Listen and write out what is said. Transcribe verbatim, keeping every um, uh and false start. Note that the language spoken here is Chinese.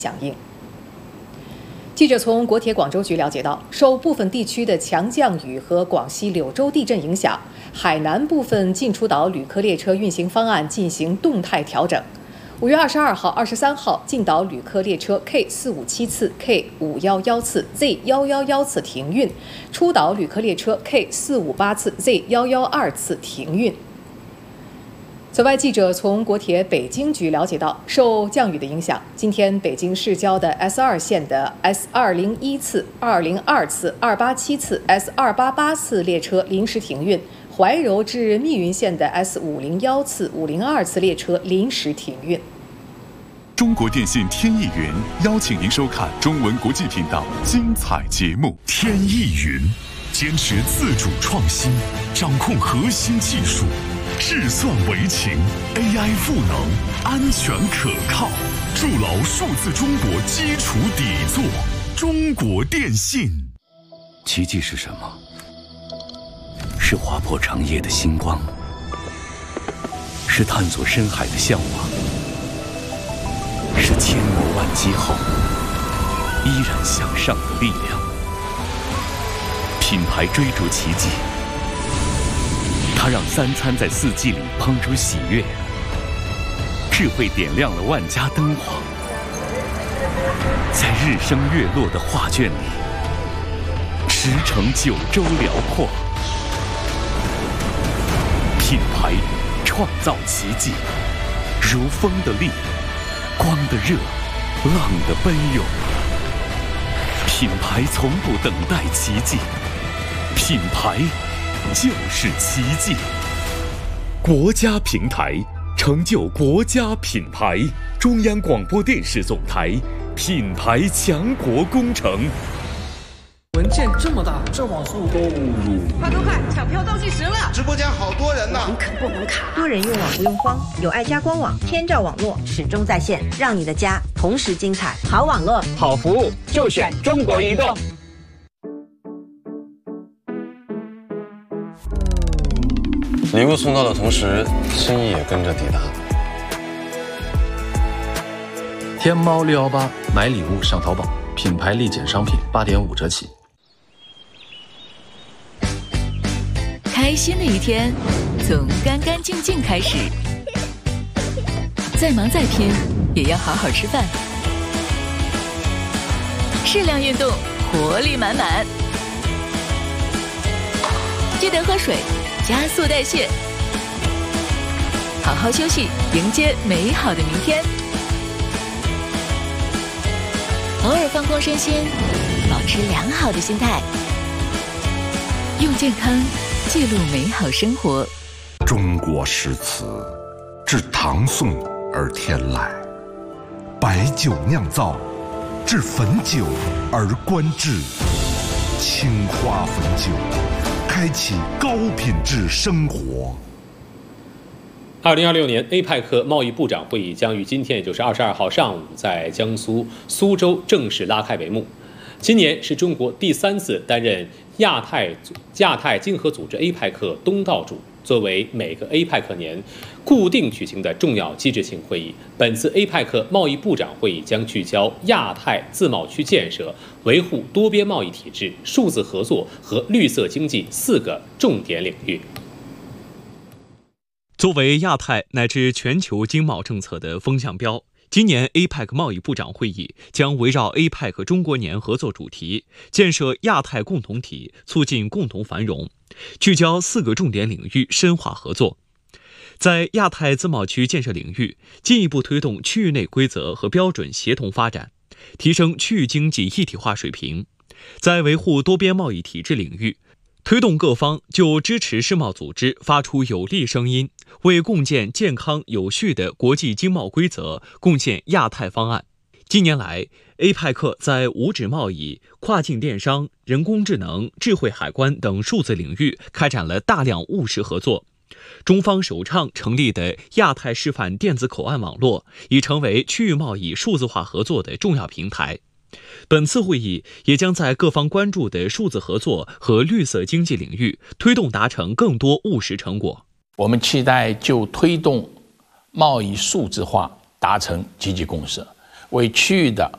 响应。记者从国铁广州局了解到，受部分地区的强降雨和广西柳州地震影响，海南部分进出岛旅客列车运行方案进行动态调整。五月二十二号、二十三号，进岛旅客列车 K 四五七次、K 五一一次、Z 一一一次停运；出岛旅客列车 K 四五八次、Z 一一二次停运。此外，记者从国铁北京局了解到，受降雨的影响，今天北京市郊的 S 二线的 S 二零一次、二零二次、二八七次、S 二八八次列车临时停运；怀柔至密云线的 S 五零一次、五零二次列车临时停运。 中国电信天翼云邀请您收看中文国际频道精彩节目。 天翼云坚持自主创新，掌控核心技术。智算为情 ，A I 赋能，安全可靠，筑牢数字中国基础底座。中国电信。 奇迹是什么？是划破长夜的星光，是探索深海的向往，是千磨万击后依然向上的力量。品牌追逐奇迹。它让三餐在四季里烹出喜悦，智慧点亮了万家灯火，在日升月落的画卷里，驰骋九州辽阔。品牌创造奇迹，如风的力，光的热，浪的奔涌。品牌从不等待奇迹，品牌就是奇迹。国家平台成就国家品牌。中央广播电视总台品牌强国工程。 文件这么大，这网速都入。 快快快，抢票倒计时了！ 直播间好多人呢。 网肯不能卡。 多人用网不用慌，有爱家官网，天照网络始终在线，让你的家同时精彩。好网络， 好服务，就选中国移动。 礼物送到的同时，心意也跟着抵达。 天猫六幺八买礼物上淘宝，品牌立减商品八点五折起。 开心的一天，从干干净净开始。再忙再拼，也要好好吃饭。适量运动，活力满满。记得喝水。加速代谢，好好休息，迎接美好的明天。偶尔放空身心，保持良好的心态，用健康记录美好生活。 中国诗词自唐宋而天来，白酒酿造，至汾酒而观致，青花汾酒。开启高品质生活。 二零二六年 A 派克贸易部长会议将于今天，也就是二十二号上午，在江苏苏州正式拉开帷幕。今年是中国第三次担任亚太亚太经合组织 A 派克东道主。作为每个 A 派克年固定举行的重要机制性会议，本次 A 派克贸易部长会议将聚焦亚太自贸区建设、维护多边贸易体制、数字合作和绿色经济四个重点领域。 作为亚太乃至全球经贸政策的风向标，今年 A 派克贸易部长会议将围绕 A 派克中国年合作主题，建设亚太共同体，促进共同繁荣，聚焦四个重点领域深化合作。在亚太自贸区建设领域，进一步推动区域内规则和标准协同发展，提升区域经济一体化水平。在维护多边贸易体制领域，推动各方就支持世贸组织发出有力声音，为共建健康有序的国际经贸规则贡献亚太方案。近年来 A 派克在无纸贸易、跨境电商、人工智能、智慧海关等数字领域开展了大量务实合作。中方首倡成立的亚太示范电子口岸网络已成为区域贸易数字化合作的重要平台。本次会议也将在各方关注的数字合作和绿色经济领域推动达成更多务实成果。 我们期待就推动贸易数字化达成积极共识，为区域的